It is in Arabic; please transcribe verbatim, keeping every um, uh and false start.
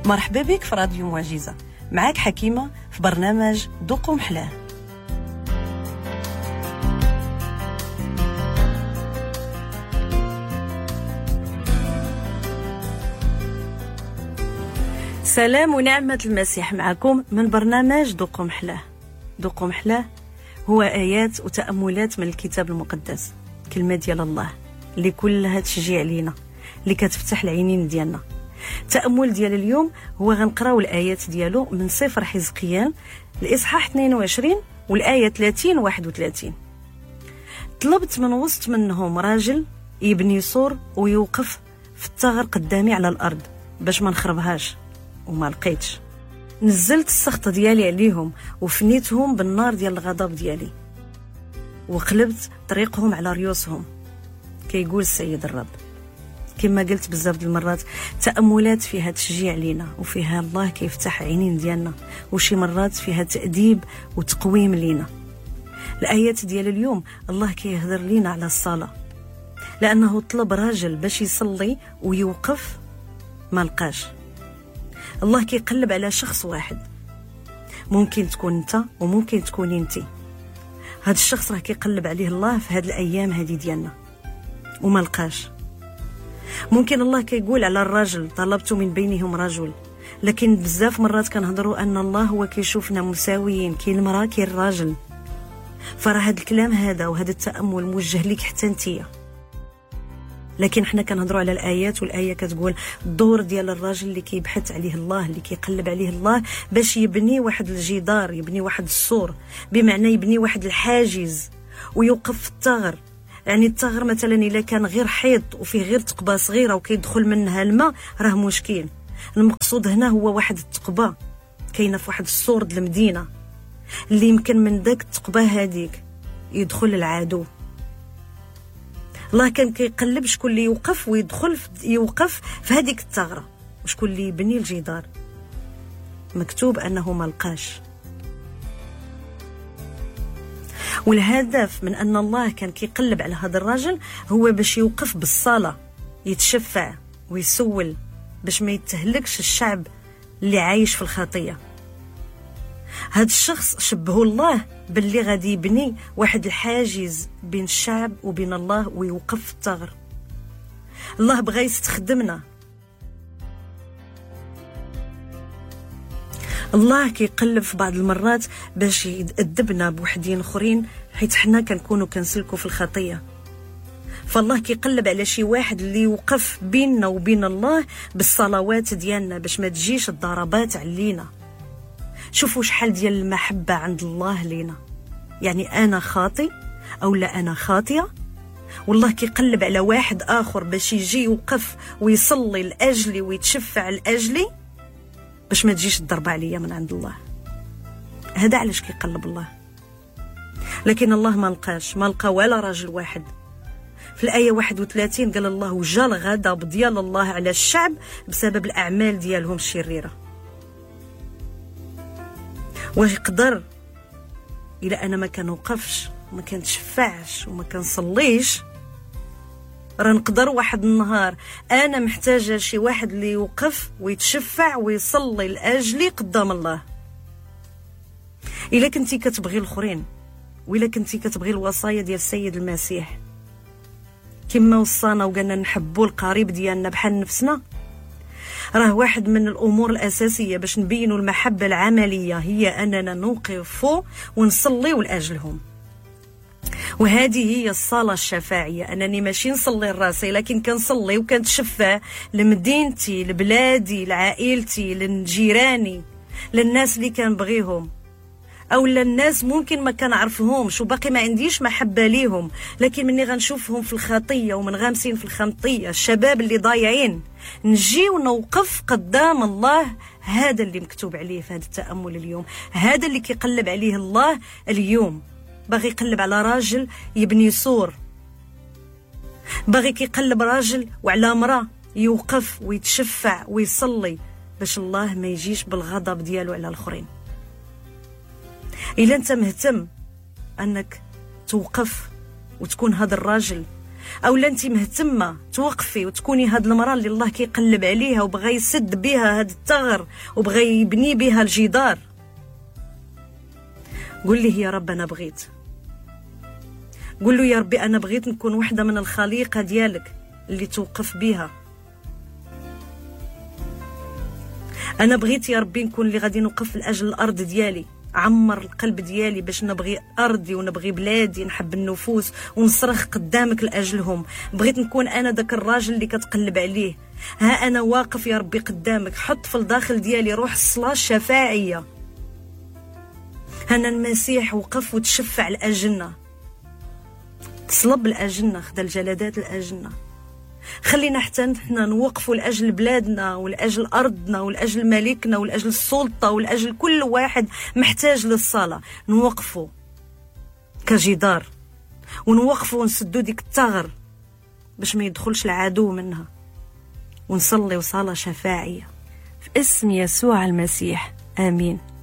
مرحبا بك في راديو معجزة. معاك حكيمة في برنامج ذوقوا محلاه. سلام ونعمة المسيح معكم من برنامج ذوقوا محلاه. ذوقوا محلاه هو آيات وتأملات من الكتاب المقدس، كلمة ديال الله اللي كلها تشجيع لينا، اللي كتفتح العينين ديالنا. التأمل ديال اليوم هو غنقراو الآيات ديالو من سفر حزقيال الإصحاح اثنين وعشرين والآية ثلاثين وواحد وثلاثين. طلبت من وسط منهم راجل يبني سور ويوقف في الثغر قدامي على الأرض باش ما نخربهاش، وما لقيتش. نزلت السخطة ديالي عليهم وفنيتهم بالنار ديال الغضب ديالي، وقلبت طريقهم على ريوسهم، كيقول السيد الرب. كما قلت بزاف ديال المرات، تأملات فيها تشجيع لينا، وفيها الله كيفتح عينين ديالنا، وشي مرات فيها تأديب وتقويم لينا. الآيات ديال اليوم الله كيهضر لينا على الصلاة، لأنه طلب راجل باش يصلي ويوقف، ما لقاش. الله كيقلب على شخص واحد، ممكن تكون انت وممكن تكوني انت. هذا الشخص راه كيقلب عليه الله في هذه الأيام هذه ديالنا وما لقاش. ممكن الله كيقول على الرجل طلبت من بينهم رجل، لكن بزاف مرات كنهضروا ان الله هو كيشوفنا مساويين، كاين المراه كاين الراجل. فراه هذا الكلام هذا وهذا التأمل موجه لك حتى انتيا، لكن حنا كنهضروا على الآيات، والآية كتقول الدور ديال الراجل اللي كيبحث عليه الله، اللي كيقلب عليه الله باش يبني واحد الجدار، يبني واحد السور، بمعنى يبني واحد الحاجز ويوقف في الثغر. يعني الثغر مثلا الا كان غير حيط وفيه غير تقبه صغيره وكيدخل منها الماء، راه مشكل. المقصود هنا هو واحد التقبه كاينه في واحد السور ديال المدينه، اللي يمكن من داك التقبه هذيك يدخل العدو. الله كان كيقلب شكون اللي يوقف ويدخل يوقف في هذيك الثغره، وشكون اللي يبني الجدار. مكتوب انه ما لقاش. والهدف من أن الله كان كيقلب على هذا الرجل هو باش يوقف بالصلاة، يتشفع ويسول باش ما يتهلكش الشعب اللي عايش في الخطية. هذا الشخص شبهه الله باللي غادي يبني واحد الحاجز بين الشعب وبين الله ويوقف في الثغر. الله بغى يستخدمنا. الله كيقلب في بعض المرات باش يأدبنا بوحدين اخرين، حيت حنا كنكونوا كنسلكوا في الخطيه. فالله كيقلب على شي واحد اللي يوقف بيننا وبين الله بالصلوات ديالنا باش ما تجيش الضربات علينا. شوفوا شحال ديال المحبه عند الله لينا. يعني انا خاطي او لا انا خاطئه، والله كيقلب على واحد اخر باش يجي يوقف ويصلي لاجلي ويتشفع لاجلي باش ما تجيش الضربة عليا من عند الله. هذا علاش كيقلب الله. لكن الله ما لقاش، ما لقى ولا راجل واحد. في الآية واحد وثلاثين قال الله وجا الغضب ديال الله على الشعب بسبب الأعمال ديالهم الشريرة. واش يقدر إلى أنا ما كنوقفش وما كنتشفعش وما كنصليش، راه نقدر واحد النهار انا محتاجه شي واحد اللي يوقف ويتشفع ويصلي لاجلي قدام الله. الا كنتي كتبغي الاخرين، وإلا كنتي كتبغي الوصايا ديال السيد المسيح كما وصانا وقالنا نحبوا القريب ديالنا بحال نفسنا، راه واحد من الامور الاساسيه باش نبينوا المحبه العمليه هي اننا نوقف ونصليوا لاجلهم. وهذه هي الصلاة الشفاعية، أنني ماشي نصلي لراسي، لكن كنصلي وكنتشفع لمدينتي، لبلادي، لعائلتي، لجيراني، للناس اللي كنبغيهم، أو للناس ممكن ما كنعرفهمش وباقي ما عنديش محبة ليهم، لكن مني غنشوفهم في الخطية ومنغمسين في الخطية، الشباب اللي ضايعين، نجي ونوقف قدام الله. هذا اللي مكتوب عليه في هذا التأمل اليوم، هذا اللي كيقلب عليه الله اليوم. باغي يقلب على راجل يبني سور، باغي كيقلب راجل وعلى امرأة يوقف ويتشفع ويصلي باش الله ما يجيش بالغضب ديالو على الاخرين. الا انت مهتم انك توقف وتكون هذا الراجل اولا انت مهتمه توقفي وتكوني هاد المراه اللي الله كيقلب عليها وبغى يسد بها هاد الثغر وبغى يبني بها الجدار. قول لي يا رب انا بغيت، قول له يا ربي انا بغيت نكون وحده من الخليقه ديالك اللي توقف بها. انا بغيت يا ربي نكون اللي غادي نوقف لاجل الارض ديالي، عمر القلب ديالي باش نبغي ارضي ونبغي بلادي، نحب النفوس ونصرخ قدامك لاجلهم. بغيت نكون انا داك الراجل اللي كتقلب عليه. ها انا واقف يا ربي قدامك، حط في الداخل ديالي روح الصلاه الشفاعيه. انا المسيح وقف وتشفع لاجلنا، تصلب لاجلنا، خدا الجلدات لاجلنا. خلينا حتى نحنا نوقفوا لاجل بلادنا ولاجل ارضنا ولاجل ملكنا ولاجل السلطه ولاجل كل واحد محتاج للصلاه، نوقفوا كجدار ونوقفوا ونسدوا ديك الثغر باش ما يدخلش العدو منها، ونصلي صلاه شفاعيه في اسم يسوع المسيح. امين.